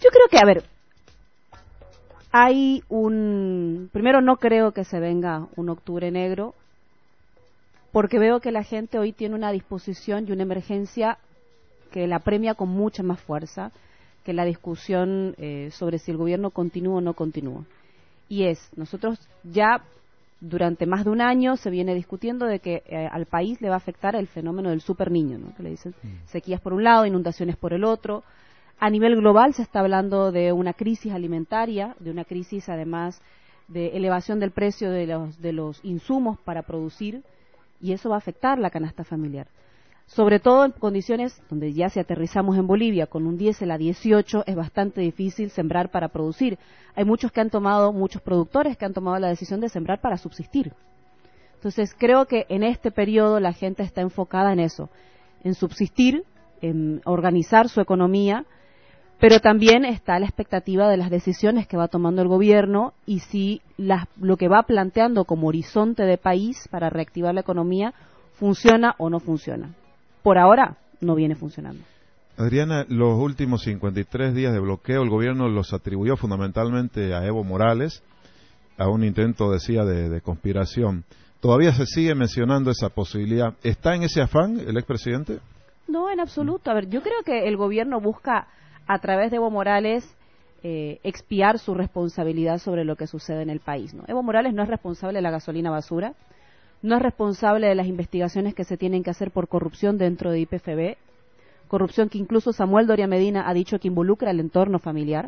Yo creo que, a ver, primero no creo que se venga un octubre negro, porque veo que la gente hoy tiene una disposición y una emergencia que la premia con mucha más fuerza que la discusión sobre si el gobierno continúa o no continúa. Y nosotros ya durante más de un año se viene discutiendo de que al país le va a afectar el fenómeno del super niño, ¿no? Que le dicen sequías por un lado, inundaciones por el otro. A nivel global se está hablando de una crisis alimentaria, de una crisis además de elevación del precio de los insumos para producir, y eso va a afectar la canasta familiar. Sobre todo en condiciones donde ya si aterrizamos en Bolivia con un diésel a 18 es bastante difícil sembrar para producir. Hay muchos productores que han tomado la decisión de sembrar para subsistir. Entonces creo que en este periodo la gente está enfocada en eso, en subsistir, en organizar su economía, pero también está la expectativa de las decisiones que va tomando el gobierno y si lo que va planteando como horizonte de país para reactivar la economía funciona o no funciona. Por ahora no viene funcionando. Adriana, los últimos 53 días de bloqueo el gobierno los atribuyó fundamentalmente a Evo Morales, a un intento, decía, de conspiración. ¿Todavía se sigue mencionando esa posibilidad? ¿Está en ese afán el expresidente? No, en absoluto. A ver, yo creo que el gobierno busca a través de Evo Morales expiar su responsabilidad sobre lo que sucede en el país, ¿no? Evo Morales no es responsable de la gasolina basura, no es responsable de las investigaciones que se tienen que hacer por corrupción dentro de YPFB, corrupción que incluso Samuel Doria Medina ha dicho que involucra al entorno familiar.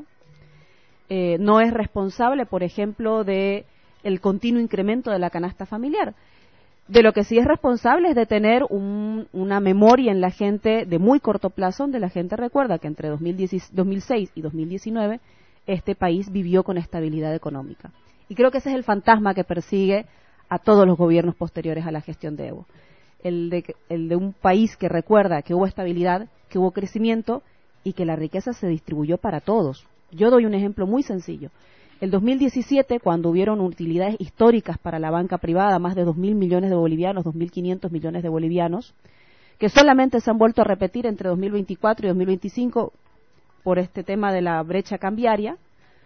No es responsable, por ejemplo, de el continuo incremento de la canasta familiar. De lo que sí es responsable es de tener una memoria en la gente de muy corto plazo, donde la gente recuerda que entre 2006 y 2019 este país vivió con estabilidad económica. Y creo que ese es el fantasma que persigue a todos los gobiernos posteriores a la gestión de Evo. El de un país que recuerda que hubo estabilidad, que hubo crecimiento y que la riqueza se distribuyó para todos. Yo doy un ejemplo muy sencillo. El 2017, cuando hubieron utilidades históricas para la banca privada, más de 2.000 millones de bolivianos, 2.500 millones de bolivianos, que solamente se han vuelto a repetir entre 2024 y 2025 por este tema de la brecha cambiaria,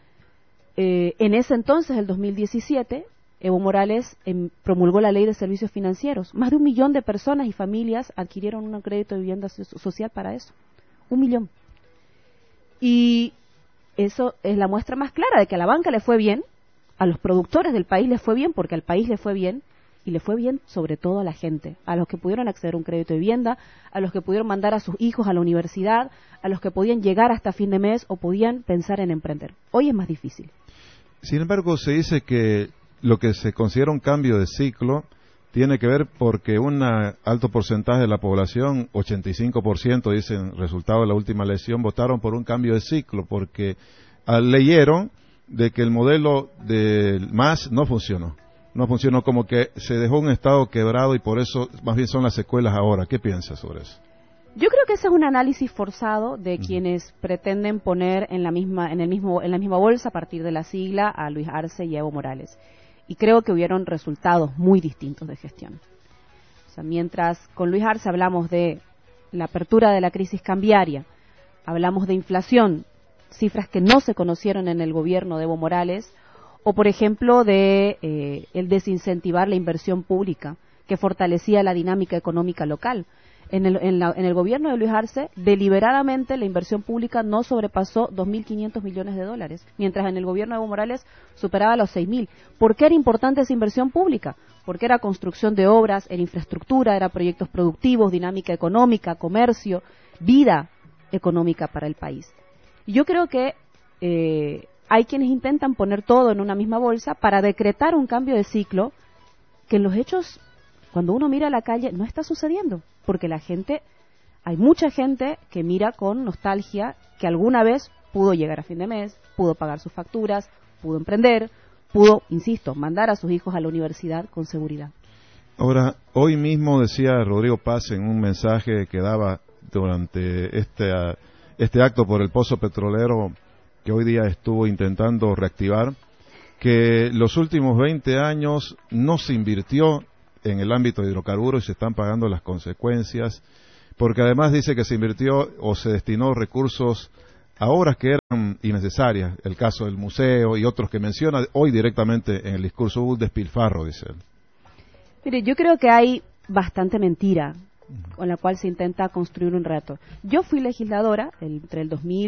en ese entonces, el 2017, Evo Morales promulgó la Ley de Servicios Financieros. Más de 1 millón de personas y familias adquirieron un crédito de vivienda social para eso. 1 millón. Y eso es la muestra más clara de que a la banca le fue bien, a los productores del país les fue bien, porque al país le fue bien, y le fue bien sobre todo a la gente, a los que pudieron acceder a un crédito de vivienda, a los que pudieron mandar a sus hijos a la universidad, a los que podían llegar hasta fin de mes o podían pensar en emprender. Hoy es más difícil. Sin embargo, se dice que lo que se considera un cambio de ciclo tiene que ver porque un alto porcentaje de la población, 85%, dicen, resultado de la última elección, votaron por un cambio de ciclo, porque leyeron de que el modelo del MAS no funcionó. No funcionó, como que se dejó un Estado quebrado y por eso más bien son las secuelas ahora. ¿Qué piensas sobre eso? Yo creo que ese es un análisis forzado de quienes pretenden poner en la misma bolsa a partir de la sigla a Luis Arce y a Evo Morales. Y creo que hubieron resultados muy distintos de gestión. O sea, mientras con Luis Arce hablamos de la apertura de la crisis cambiaria, hablamos de inflación, cifras que no se conocieron en el gobierno de Evo Morales, o por ejemplo de el desincentivar la inversión pública, que fortalecía la dinámica económica local. En el gobierno de Luis Arce, deliberadamente la inversión pública no sobrepasó 2.500 millones de dólares, mientras en el gobierno de Evo Morales superaba los 6.000. ¿Por qué era importante esa inversión pública? Porque era construcción de obras, era infraestructura, era proyectos productivos, dinámica económica, comercio, vida económica para el país. Y yo creo que hay quienes intentan poner todo en una misma bolsa para decretar un cambio de ciclo que en los hechos, cuando uno mira a la calle, no está sucediendo. Porque hay mucha gente que mira con nostalgia que alguna vez pudo llegar a fin de mes, pudo pagar sus facturas, pudo emprender, pudo, insisto, mandar a sus hijos a la universidad con seguridad. Ahora, hoy mismo decía Rodrigo Paz en un mensaje que daba durante este acto por el pozo petrolero que hoy día estuvo intentando reactivar, que los últimos 20 años no se invirtió en el ámbito de hidrocarburos y se están pagando las consecuencias, porque además dice que se invirtió o se destinó recursos a obras que eran innecesarias, el caso del museo y otros que menciona hoy directamente en el discurso, hubo un despilfarro, dice él. Mire, yo creo que hay bastante mentira con la cual se intenta construir un relato. Yo fui legisladora entre el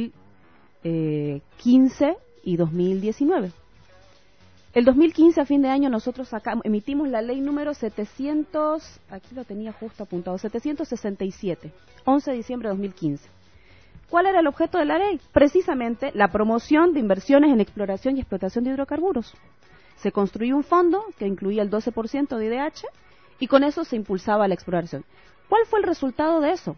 2015 y 2019. El 2015, a fin de año, nosotros emitimos la ley número 700, aquí lo tenía justo apuntado, 767, 11 de diciembre de 2015. ¿Cuál era el objeto de la ley? Precisamente la promoción de inversiones en exploración y explotación de hidrocarburos. Se construyó un fondo que incluía el 12% de IDH y con eso se impulsaba la exploración. ¿Cuál fue el resultado de eso?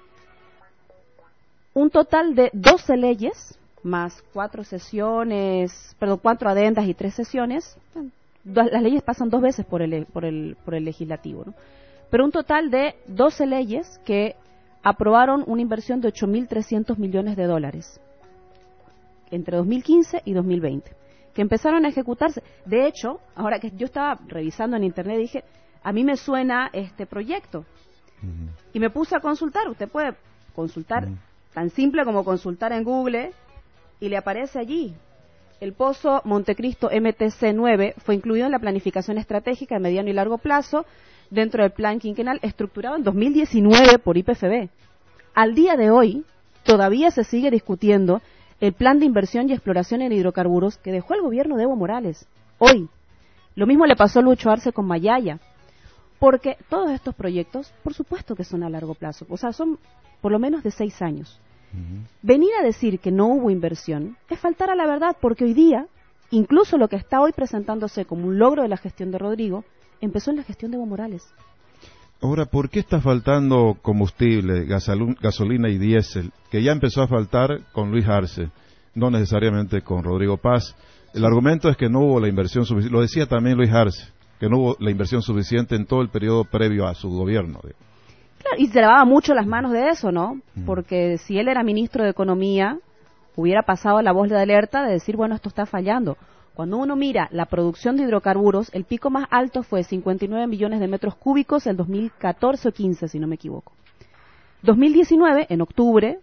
Un total de 12 leyes, más 4 adendas y 3 sesiones. Las leyes pasan 2 veces por el legislativo, ¿no? Pero un total de 12 leyes que aprobaron una inversión de 8.300 millones de dólares entre 2015 y 2020, que empezaron a ejecutarse. De hecho, ahora que yo estaba revisando en internet, dije, a mí me suena este proyecto. Y me puse a consultar. Usted puede consultar tan simple como consultar en Google y le aparece allí. El pozo Montecristo MTC-9 fue incluido en la planificación estratégica de mediano y largo plazo dentro del plan quinquenal estructurado en 2019 por IPFB. Al día de hoy, todavía se sigue discutiendo el plan de inversión y exploración en hidrocarburos que dejó el gobierno de Evo Morales. Hoy. Lo mismo le pasó a Lucho Arce con Mayaya. Porque todos estos proyectos, por supuesto que son a largo plazo, o sea, son por lo menos de 6 años. Venir a decir que no hubo inversión es faltar a la verdad, porque hoy día, incluso lo que está hoy presentándose como un logro de la gestión de Rodrigo, empezó en la gestión de Evo Morales. Ahora, ¿por qué está faltando combustible, gasolina y diésel, que ya empezó a faltar con Luis Arce, no necesariamente con Rodrigo Paz? El argumento es que no hubo la inversión suficiente, lo decía también Luis Arce, que no hubo la inversión suficiente en todo el periodo previo a su gobierno. Claro, y se lavaba mucho las manos de eso, ¿no? Porque si él era ministro de Economía, hubiera pasado la voz de alerta de decir, bueno, esto está fallando. Cuando uno mira la producción de hidrocarburos, el pico más alto fue 59 millones de metros cúbicos en 2014 o 15, si no me equivoco. 2019, en octubre,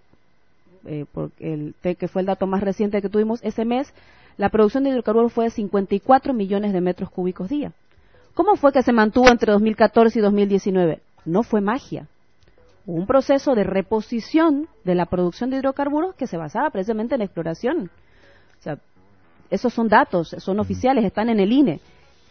que fue el dato más reciente que tuvimos ese mes, la producción de hidrocarburos fue de 54 millones de metros cúbicos día. ¿Cómo fue que se mantuvo entre 2014 y 2019? No fue magia. Hubo un proceso de reposición de la producción de hidrocarburos que se basaba precisamente en exploración. O sea, esos son datos, son oficiales, están en el INE.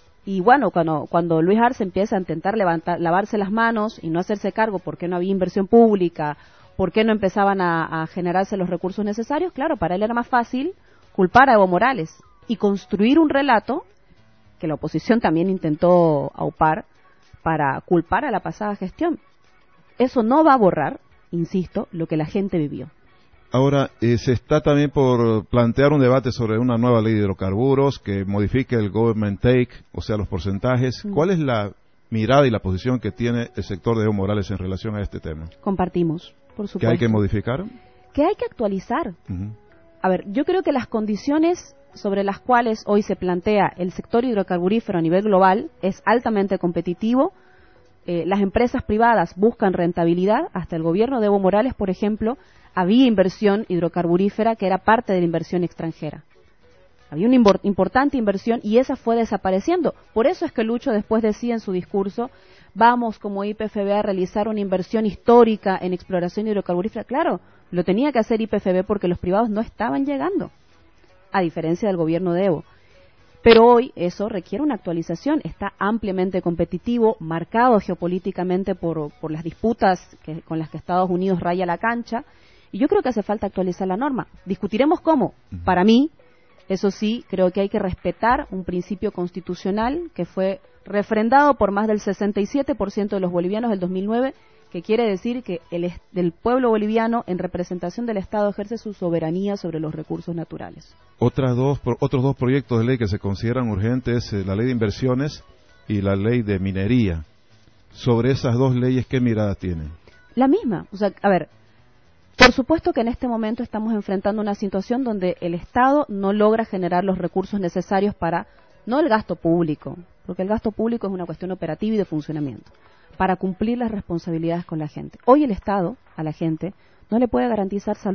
Y bueno, cuando Luis Arce empieza a intentar lavarse las manos y no hacerse cargo porque no había inversión pública, porque no empezaban a generarse los recursos necesarios, claro, para él era más fácil culpar a Evo Morales y construir un relato que la oposición también intentó aupar para culpar a la pasada gestión. Eso no va a borrar, insisto, lo que la gente vivió. Ahora, se está también por plantear un debate sobre una nueva ley de hidrocarburos que modifique el government take, o sea, los porcentajes. ¿Cuál es la mirada y la posición que tiene el sector de Evo Morales en relación a este tema? Compartimos, por supuesto. ¿Que hay que modificar? Que hay que actualizar. A ver, yo creo que las condiciones sobre las cuales hoy se plantea el sector hidrocarburífero a nivel global es altamente competitivo. Las empresas privadas buscan rentabilidad. Hasta el gobierno de Evo Morales, por ejemplo, había inversión hidrocarburífera que era parte de la inversión extranjera. Había una importante inversión y esa fue desapareciendo. Por eso es que Lucho después decía en su discurso, vamos como IPFB a realizar una inversión histórica en exploración hidrocarburífera. Claro, lo tenía que hacer IPFB porque los privados no estaban llegando, a diferencia del gobierno de Evo. Pero hoy eso requiere una actualización, está ampliamente competitivo, marcado geopolíticamente por las disputas con las que Estados Unidos raya la cancha, y yo creo que hace falta actualizar la norma. Discutiremos cómo. Para mí, eso sí, creo que hay que respetar un principio constitucional que fue refrendado por más del 67% de los bolivianos del 2009, que quiere decir que el pueblo boliviano, en representación del Estado, ejerce su soberanía sobre los recursos naturales. Otros dos proyectos de ley que se consideran urgentes, la ley de inversiones y la ley de minería. Sobre esas dos leyes, ¿qué mirada tienen? La misma. O sea, a ver, por supuesto que en este momento estamos enfrentando una situación donde el Estado no logra generar los recursos necesarios para, no el gasto público, porque el gasto público es una cuestión operativa y de funcionamiento, para cumplir las responsabilidades con la gente. Hoy el Estado, a la gente, no le puede garantizar salud,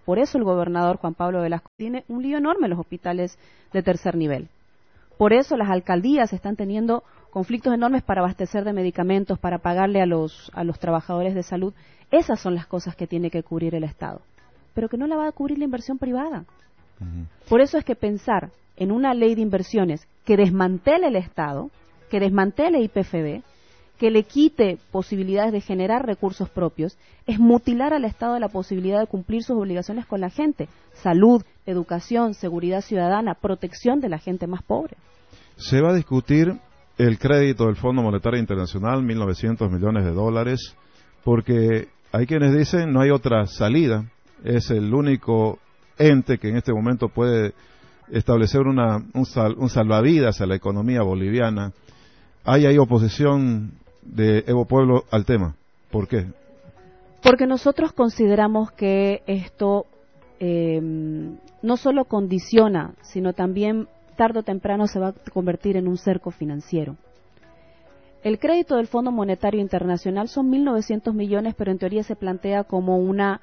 Por eso el gobernador Juan Pablo Velasco tiene un lío enorme en los hospitales de tercer nivel. Por eso las alcaldías están teniendo conflictos enormes para abastecer de medicamentos, para pagarle a los trabajadores de salud. Esas son las cosas que tiene que cubrir el Estado, pero que no la va a cubrir la inversión privada. Por eso es que pensar en una ley de inversiones que desmantele el Estado, que desmantele IPFB, que le quite posibilidades de generar recursos propios, es mutilar al Estado de la posibilidad de cumplir sus obligaciones con la gente: salud, educación, seguridad ciudadana, protección de la gente más pobre. Se va a discutir el crédito del Fondo Monetario Internacional, 1.900 millones de dólares, porque hay quienes dicen no hay otra salida, es el único ente que en este momento puede establecer un salvavidas a la economía boliviana. Hay oposición de Evo Pueblo al tema. ¿Por qué? Porque nosotros consideramos que esto no solo condiciona, sino también tarde o temprano se va a convertir en un cerco financiero. El crédito del Fondo Monetario Internacional son 1.900 millones, pero en teoría se plantea como una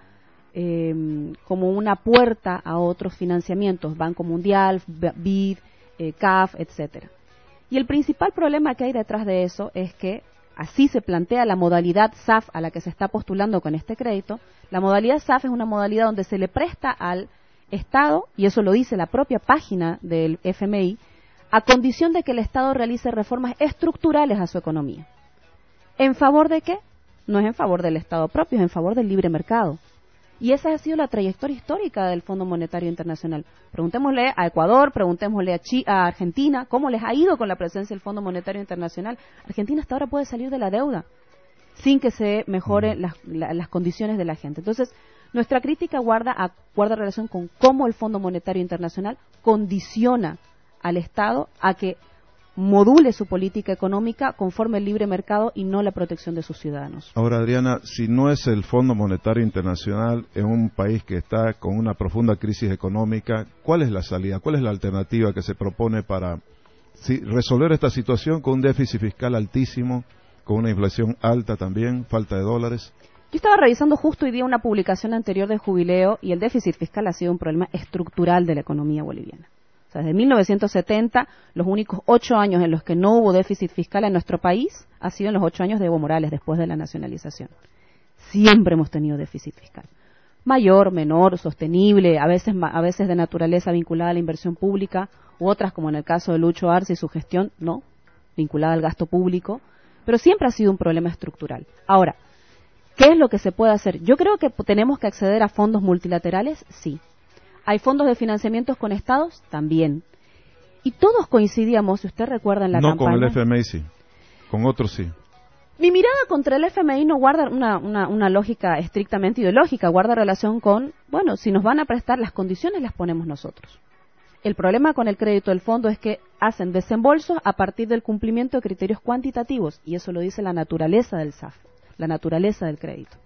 puerta a otros financiamientos, Banco Mundial, BID, CAF, etcétera. Y el principal problema que hay detrás de eso es que así se plantea la modalidad SAF a la que se está postulando con este crédito. La modalidad SAF es una modalidad donde se le presta al Estado, y eso lo dice la propia página del FMI, a condición de que el Estado realice reformas estructurales a su economía. ¿En favor de qué? No es en favor del Estado propio, es en favor del libre mercado. Y esa ha sido la trayectoria histórica del Fondo Monetario Internacional. Preguntémosle a Ecuador, preguntémosle a Argentina, cómo les ha ido con la presencia del Fondo Monetario Internacional. Argentina hasta ahora puede salir de la deuda sin que se mejoren las condiciones de la gente. Entonces, nuestra crítica guarda relación con cómo el Fondo Monetario Internacional condiciona al Estado a que module su política económica conforme el libre mercado y no la protección de sus ciudadanos. Ahora, Adriana, si no es el Fondo Monetario Internacional en un país que está con una profunda crisis económica, ¿cuál es la salida? ¿Cuál es la alternativa que se propone para resolver esta situación con un déficit fiscal altísimo, con una inflación alta también, falta de dólares? Yo estaba revisando justo hoy día una publicación anterior de Jubileo y el déficit fiscal ha sido un problema estructural de la economía boliviana. Desde 1970, los únicos 8 años en los que no hubo déficit fiscal en nuestro país ha sido en los 8 años de Evo Morales, después de la nacionalización. Siempre hemos tenido déficit fiscal. Mayor, menor, sostenible, a veces de naturaleza vinculada a la inversión pública, u otras, como en el caso de Lucho Arce y su gestión, no, vinculada al gasto público, pero siempre ha sido un problema estructural. Ahora, ¿qué es lo que se puede hacer? Yo creo que tenemos que acceder a fondos multilaterales, sí. ¿Hay fondos de financiamientos con estados? También. Y todos coincidíamos, si usted recuerda en la campaña... No con el FMI sí, con otros sí. Mi mirada contra el FMI no guarda una lógica estrictamente ideológica, guarda relación con, bueno, si nos van a prestar las condiciones las ponemos nosotros. El problema con el crédito del fondo es que hacen desembolsos a partir del cumplimiento de criterios cuantitativos, y eso lo dice la naturaleza del SAF, la naturaleza del crédito.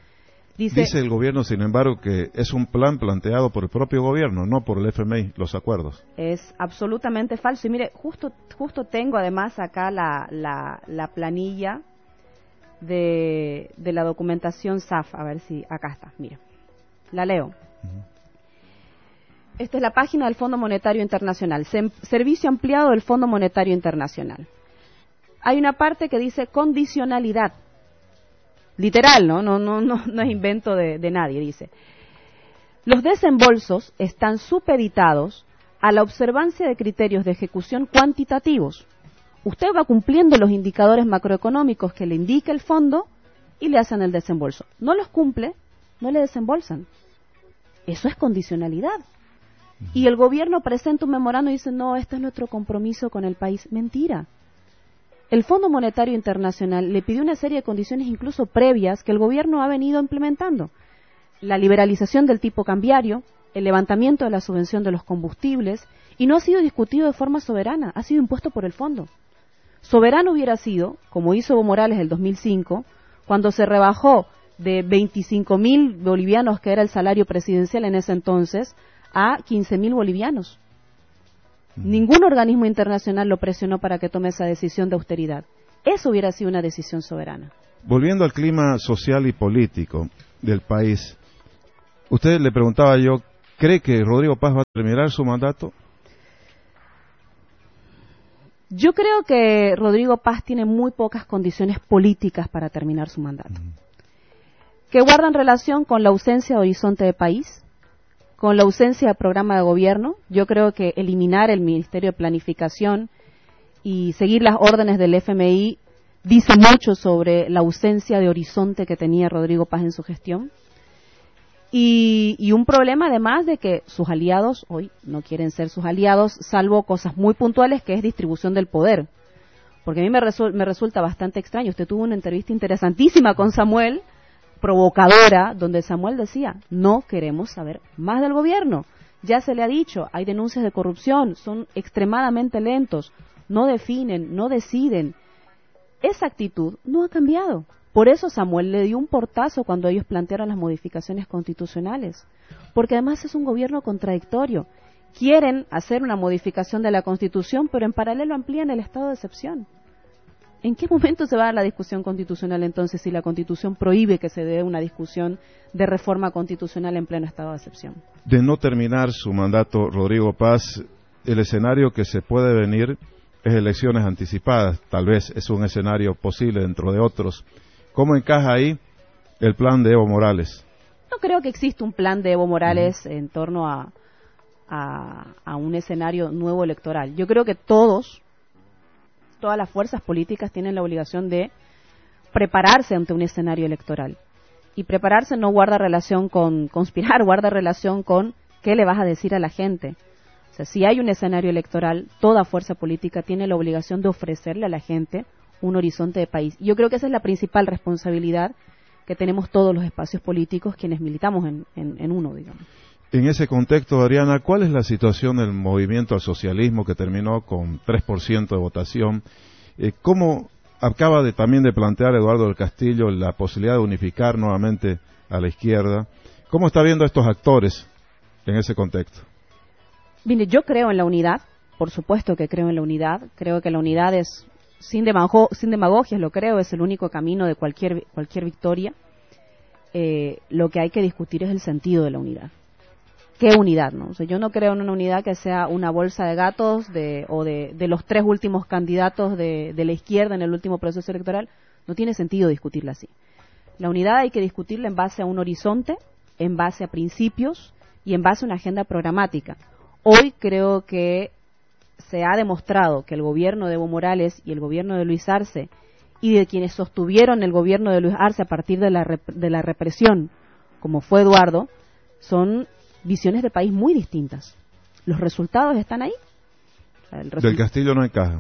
Dice el gobierno, sin embargo, que es un plan planteado por el propio gobierno, no por el FMI, los acuerdos. Es absolutamente falso. Y mire, justo tengo además acá la planilla de la documentación SAF. A ver si acá está, mire. La leo. Esta es la página del Fondo Monetario Internacional. Servicio ampliado del Fondo Monetario Internacional. Hay una parte que dice condicionalidad. Literal, no es invento de nadie, dice. Los desembolsos están supeditados a la observancia de criterios de ejecución cuantitativos. Usted va cumpliendo los indicadores macroeconómicos que le indica el fondo y le hacen el desembolso. No los cumple, no le desembolsan. Eso es condicionalidad. Y el gobierno presenta un memorando y dice, no, este es nuestro compromiso con el país. Mentira. El Fondo Monetario Internacional le pidió una serie de condiciones incluso previas que el gobierno ha venido implementando. La liberalización del tipo cambiario, el levantamiento de la subvención de los combustibles, y no ha sido discutido de forma soberana, ha sido impuesto por el fondo. Soberano hubiera sido, como hizo Evo Morales en el 2005, cuando se rebajó de 25.000 bolivianos, que era el salario presidencial en ese entonces, a 15.000 bolivianos. Ningún organismo internacional lo presionó para que tome esa decisión de austeridad. Eso hubiera sido una decisión soberana. Volviendo al clima social y político del país, Usted le preguntaba yo, ¿cree que Rodrigo Paz va a terminar su mandato? Yo creo que Rodrigo Paz tiene muy pocas condiciones políticas para terminar su mandato, que guardan relación con la ausencia de horizonte de país, con la ausencia de programa de gobierno. Yo creo que eliminar el Ministerio de Planificación y seguir las órdenes del FMI dice mucho sobre la ausencia de horizonte que tenía Rodrigo Paz en su gestión. Y un problema además de que sus aliados hoy no quieren ser sus aliados, salvo cosas muy puntuales, que es distribución del poder. Porque a mí me resulta bastante extraño. Usted tuvo una entrevista interesantísima con Samuel, provocadora, donde Samuel decía, no queremos saber más del gobierno. Ya se le ha dicho, hay denuncias de corrupción, son extremadamente lentos, no definen, no deciden. Esa actitud no ha cambiado. Por eso Samuel le dio un portazo cuando ellos plantearon las modificaciones constitucionales, porque además es un gobierno contradictorio. Quieren hacer una modificación de la Constitución, pero en paralelo amplían el estado de excepción. ¿En qué momento se va a dar la discusión constitucional entonces si la Constitución prohíbe que se dé una discusión de reforma constitucional en pleno estado de excepción? De no terminar su mandato, Rodrigo Paz, el escenario que se puede venir es elecciones anticipadas. Tal vez es un escenario posible dentro de otros. ¿Cómo encaja ahí el plan de Evo Morales? No creo que exista un plan de Evo Morales en torno a un escenario nuevo electoral. Yo creo que todas las fuerzas políticas tienen la obligación de prepararse ante un escenario electoral. Y prepararse no guarda relación con conspirar, guarda relación con qué le vas a decir a la gente. O sea, si hay un escenario electoral, toda fuerza política tiene la obligación de ofrecerle a la gente un horizonte de país. Y yo creo que esa es la principal responsabilidad que tenemos todos los espacios políticos quienes militamos en uno, digamos. En ese contexto, Adriana, ¿cuál es la situación del movimiento al socialismo que terminó con 3% de votación? ¿Cómo acaba también de plantear Eduardo del Castillo la posibilidad de unificar nuevamente a la izquierda? ¿Cómo está viendo a estos actores en ese contexto? Mire, yo creo en la unidad, por supuesto que creo en la unidad. Creo que la unidad es, sin demagogias, lo creo, es el único camino de cualquier victoria. Lo que hay que discutir es el sentido de la unidad. ¿Qué unidad, no? O sea, yo no creo en una unidad que sea una bolsa de gatos de los tres últimos candidatos de la izquierda en el último proceso electoral. No tiene sentido discutirla así. La unidad hay que discutirla en base a un horizonte, en base a principios y en base a una agenda programática. Hoy creo que se ha demostrado que el gobierno de Evo Morales y el gobierno de Luis Arce y de quienes sostuvieron el gobierno de Luis Arce a partir de la represión, como fue Eduardo, son visiones de país muy distintas. Los resultados están ahí. O sea, Del Castillo no encaja.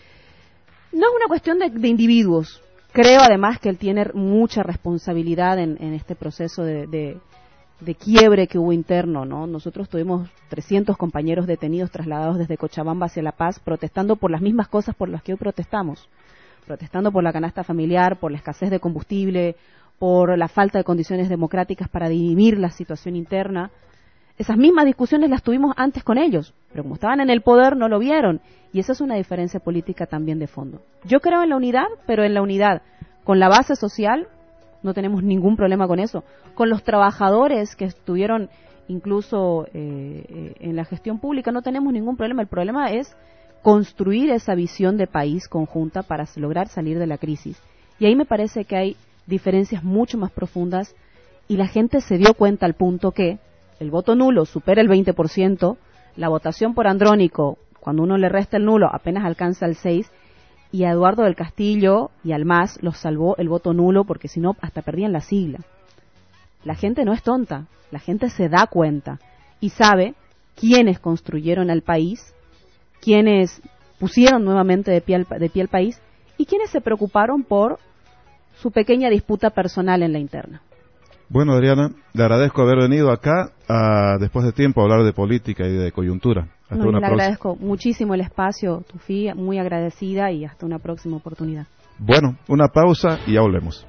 No es una cuestión de individuos. Creo además que él tiene mucha responsabilidad en este proceso de quiebre que hubo interno, ¿no? Nosotros tuvimos 300 compañeros detenidos trasladados desde Cochabamba hacia La Paz, protestando por las mismas cosas por las que hoy protestamos. Protestando por la canasta familiar, por la escasez de combustible, por la falta de condiciones democráticas para dirimir la situación interna. Esas mismas discusiones las tuvimos antes con ellos, pero como estaban en el poder no lo vieron, y esa es una diferencia política también de fondo. Yo creo en la unidad, pero en la unidad con la base social no tenemos ningún problema con eso. Con los trabajadores que estuvieron incluso en la gestión pública no tenemos ningún problema. El problema es construir esa visión de país conjunta para lograr salir de la crisis. Y ahí me parece que hay diferencias mucho más profundas y la gente se dio cuenta al punto que el voto nulo supera el 20%, la votación por Andrónico, cuando uno le resta el nulo, apenas alcanza el 6%, y a Eduardo del Castillo y al MAS los salvó el voto nulo, porque si no, hasta perdían la sigla. La gente no es tonta, la gente se da cuenta y sabe quiénes construyeron al país, quiénes pusieron nuevamente de pie al país y quiénes se preocuparon por su pequeña disputa personal en la interna. Bueno, Adriana, le agradezco haber venido acá después de tiempo a hablar de política y de coyuntura. Hasta una le próxima. Agradezco muchísimo el espacio, Tufi, muy agradecida y hasta una próxima oportunidad. Bueno, una pausa y ya volvemos.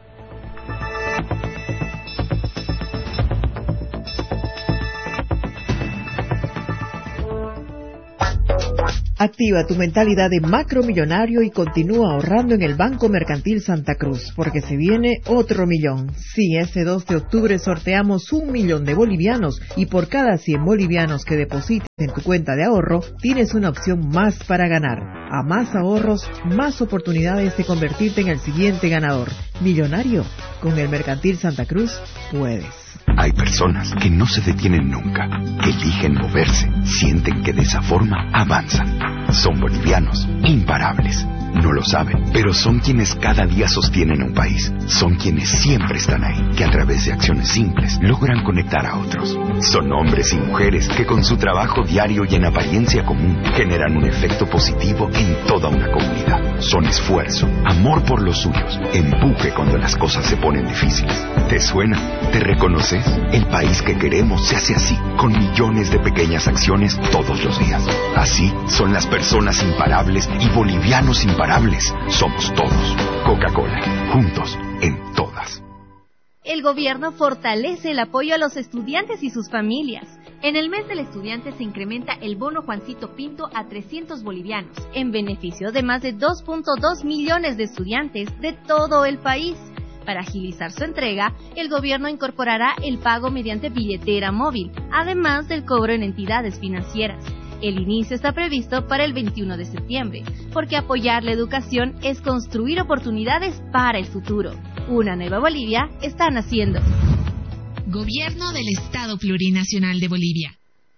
Activa tu mentalidad de macromillonario y continúa ahorrando en el Banco Mercantil Santa Cruz, porque se viene otro millón. Sí, este 2 de octubre sorteamos 1 millón de bolivianos y por cada 100 bolivianos que deposites en tu cuenta de ahorro, tienes una opción más para ganar. A más ahorros, más oportunidades de convertirte en el siguiente ganador. Millonario, con el Mercantil Santa Cruz, puedes. Hay personas que no se detienen nunca, eligen moverse, sienten que de esa forma avanzan. Son bolivianos, imparables. No lo saben, pero son quienes cada día sostienen un país. Son quienes siempre están ahí, que a través de acciones simples logran conectar a otros. Son hombres y mujeres que con su trabajo diario y en apariencia común generan un efecto positivo en toda una comunidad. Son esfuerzo, amor por los suyos, empuje cuando las cosas se ponen difíciles. ¿Te suena? ¿Te reconoces? El país que queremos se hace así, con millones de pequeñas acciones todos los días. Así son las personas imparables y bolivianos imparables. Somos todos. Coca-Cola, juntos en todas. El gobierno fortalece el apoyo a los estudiantes y sus familias. En el mes del estudiante se incrementa el bono Juancito Pinto a 300 bolivianos, en beneficio de más de 2.2 millones de estudiantes de todo el país. Para agilizar su entrega, el gobierno incorporará el pago mediante billetera móvil, además del cobro en entidades financieras. El inicio está previsto para el 21 de septiembre, porque apoyar la educación es construir oportunidades para el futuro. Una nueva Bolivia está naciendo. Gobierno del Estado Plurinacional de Bolivia.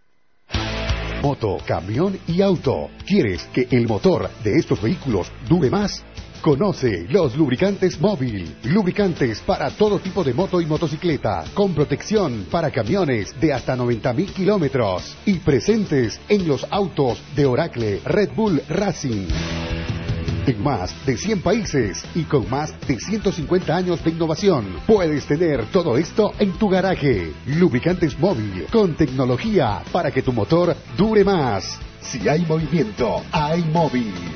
Moto, camión y auto. ¿Quieres que el motor de estos vehículos dure más? Conoce los lubricantes móvil. Lubricantes para todo tipo de moto y motocicleta, con protección para camiones de hasta 90.000 kilómetros y presentes en los autos de Oracle Red Bull Racing. En más de 100 países y con más de 150 años de innovación, puedes tener todo esto en tu garaje. Lubricantes móvil con tecnología para que tu motor dure más. Si hay movimiento, hay móvil.